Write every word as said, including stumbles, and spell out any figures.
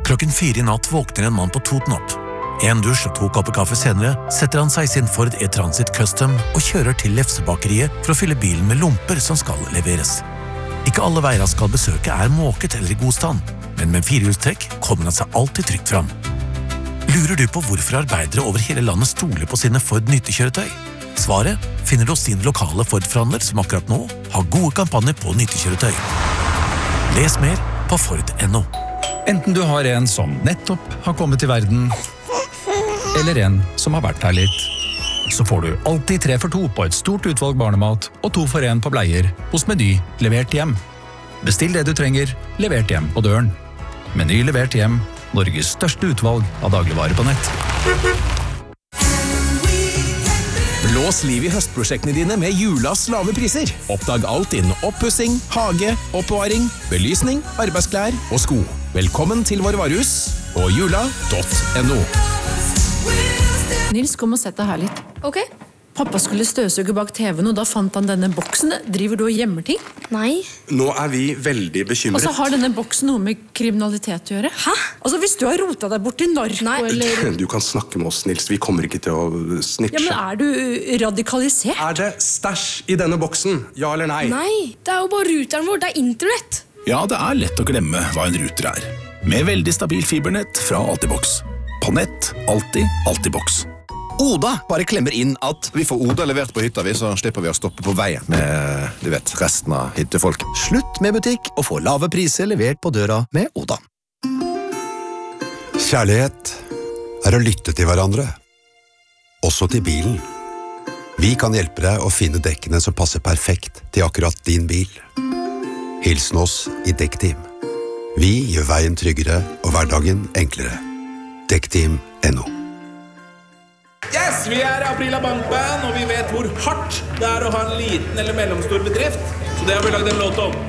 Klokken fire i natt våkner en mann på Toten opp. En dusj og to kopper kaffe senere setter han seg i sin Ford E-Transit Custom og kjører til Lefsebakeriet for å fylle bilen med lomper som skal leveres. Ikke alle veier han skal besøke er måket eller i god stand, men med firehjulstrekk kommer han seg alltid trygt fram. Lurer du på hvorfor arbeidere over hele landet stoler på sine Ford nyttekjøretøy? Svaret finner du hos din lokale Ford-forhandler som akkurat nå har gode kampanjer på nyttekjøretøy. Les mer på Ford punktum no. Enten du har en som nettopp har kommet til verden, eller en som har vært her litt, så får du alltid tre for to på et stort utvalg barnemat og to for en på bleier hos Meny levert hjem. Bestill det du trenger, levert hjem på døren. Meny levert hjem, Norges største utvalg av dagligvarer på nett. Blås liv i høstprosjektene dine med Julas lave priser. Oppdag alt innen oppussing, hage, oppbevaring, belysning, arbeidsklær og sko. Velkommen til vår varehus på jula punktum no. Nils, kom og sett deg her litt. Ok. Pappa skulle støvsuge bak T V-en, og da fant han denne boksen. Driver du og gjemmer ting? Nei. Nå er vi veldig bekymret. Og så har denne boksen noe med kriminalitet å gjøre. Hæ? Altså, hvis du har rotet deg bort til narko, Nei. eller... Du kan snakke med oss, Nils. Vi kommer ikke til å snitche. Ja, men er du radikalisert? Er det stæsj i denne boksen? Ja eller nei? Nei, det er jo bare ruteren vår, det er internett. Ja, det er lett å glemme hva en ruter er. Med veldig stabil fibernett fra Altibox. På nett, alltid, Altibox. Oda bare klemmer inn at vi får Oda levert på hytta vi, så slipper vi å stoppe på veien med, du vet, resten av hyttefolk. Slutt med butikk og få lave priser levert på døra med Oda. Kjærlighet er å lytte til hverandre. Også til bilen. Vi kan hjelpe deg å finne dekkene som passer perfekt til akkurat din bil. Hilsen oss i Dekkteam. Vi gjør veien tryggere og hverdagen enklere. Dekkteam punktum no. Yes, vi er Aprila Bankband, og vi vet hvor hardt det er å ha en liten eller mellomstor bedrift. Så det har vi laget en låt om.